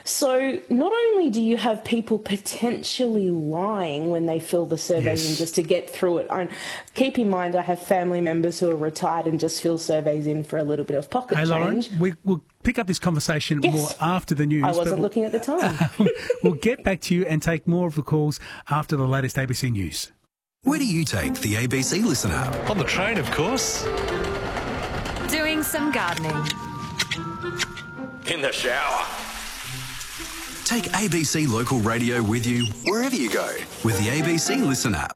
So not only do you have people potentially lying when they fill the surveys in just to get through it, and keep in mind I have family members who are retired and just fill surveys in for a little bit of pocket change. Lauren, we'll pick up this conversation more after the news. I wasn't looking at the time. We'll get back to you and take more of the calls after the latest ABC News. Where do you take the ABC Listen app? On the train, of course. Doing some gardening. In the shower. Take ABC Local Radio with you wherever you go with the ABC Listen app.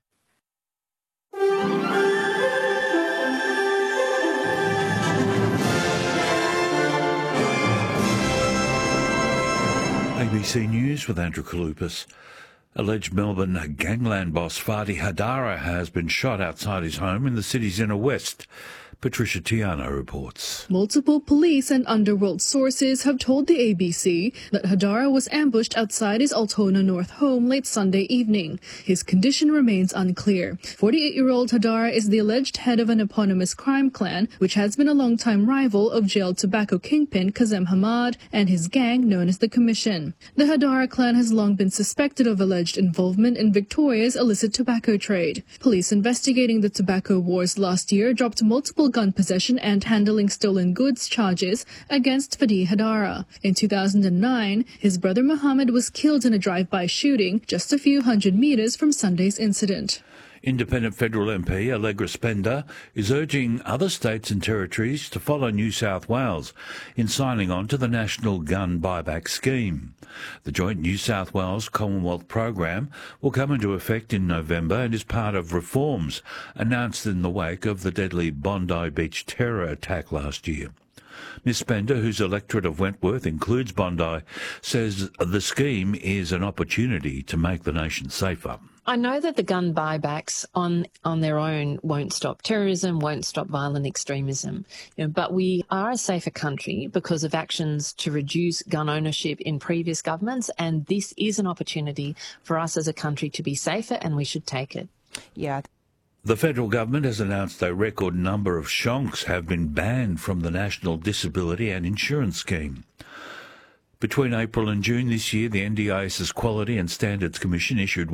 ABC News with Andrew Kalupas. Alleged Melbourne gangland boss Fadi Hadara has been shot outside his home in the city's inner west. Patricia Tiano reports. Multiple police and underworld sources have told the ABC that Hadara was ambushed outside his Altona North home late Sunday evening. His condition remains unclear. 48-year-old Hadara is the alleged head of an eponymous crime clan, which has been a long-time rival of jailed tobacco kingpin Kazem Hamad and his gang known as the Commission. The Hadara clan has long been suspected of alleged involvement in Victoria's illicit tobacco trade. Police investigating the tobacco wars last year dropped multiple gun possession and handling stolen goods charges against Fadi Hadara. In 2009, his brother Mohammed was killed in a drive-by shooting just a few hundred metres from Sunday's incident. Independent federal MP Allegra Spender is urging other states and territories to follow New South Wales in signing on to the National Gun Buyback Scheme. The joint New South Wales Commonwealth program will come into effect in November and is part of reforms announced in the wake of the deadly Bondi Beach terror attack last year. Ms Spender, whose electorate of Wentworth includes Bondi, says the scheme is an opportunity to make the nation safer. I know that the gun buybacks on their own won't stop terrorism, won't stop violent extremism, but we are a safer country because of actions to reduce gun ownership in previous governments, and this is an opportunity for us as a country to be safer, and we should take it. Yeah. The federal government has announced a record number of shonks have been banned from the National Disability and Insurance Scheme. Between April and June this year, the NDIS's Quality and Standards Commission issued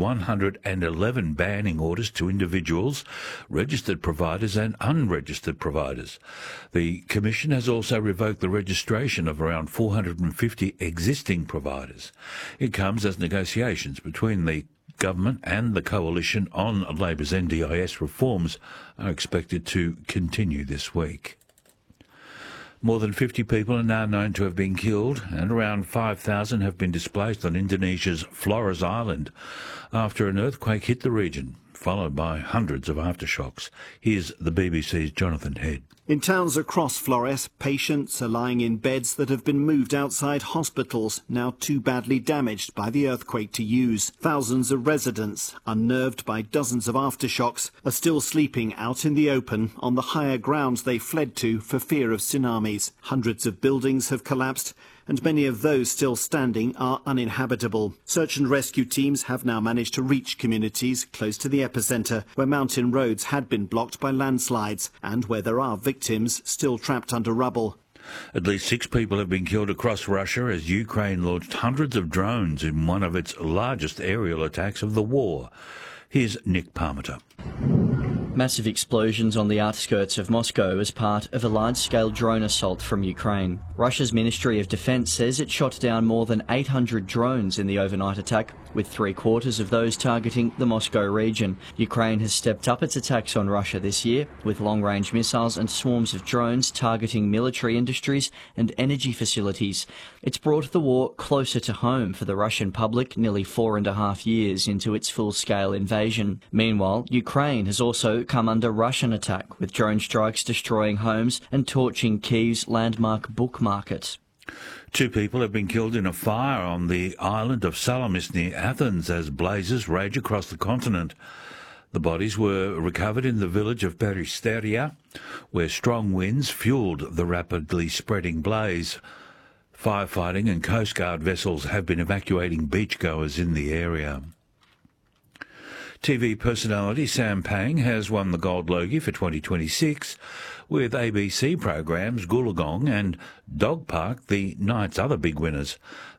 111 banning orders to individuals, registered providers and unregistered providers. The Commission has also revoked the registration of around 450 existing providers. It comes as negotiations between the government and the coalition on Labor's NDIS reforms are expected to continue this week. More than 50 people are now known to have been killed and around 5,000 have been displaced on Indonesia's Flores Island after an earthquake hit the region, followed by hundreds of aftershocks. Here's the BBC's Jonathan Head. In towns across Flores, patients are lying in beds that have been moved outside hospitals, now too badly damaged by the earthquake to use. Thousands of residents, unnerved by dozens of aftershocks, are still sleeping out in the open on the higher grounds they fled to for fear of tsunamis. Hundreds of buildings have collapsed, and many of those still standing are uninhabitable. Search and rescue teams have now managed to reach communities close to the epicentre, where mountain roads had been blocked by landslides and where there are victims still trapped under rubble. At least 6 people have been killed across Russia as Ukraine launched hundreds of drones in one of its largest aerial attacks of the war. Here's Nick Parmenter. Massive explosions on the outskirts of Moscow as part of a large-scale drone assault from Ukraine. Russia's Ministry of Defense says it shot down more than 800 drones in the overnight attack, with 3/4 of those targeting the Moscow region. Ukraine has stepped up its attacks on Russia this year, with long-range missiles and swarms of drones targeting military industries and energy facilities. It's brought the war closer to home for the Russian public nearly 4.5 years into its full-scale invasion. Meanwhile, Ukraine has also come under Russian attack, with drone strikes destroying homes and torching Kyiv's landmark book market. 2 people have been killed in a fire on the island of Salamis near Athens as blazes rage across the continent. The bodies were recovered in the village of Peristeria, where strong winds fuelled the rapidly spreading blaze. Firefighting and Coast Guard vessels have been evacuating beachgoers in the area. TV personality Sam Pang has won the Gold Logie for 2026, with ABC programs Goolagong and Dog Park the night's other big winners.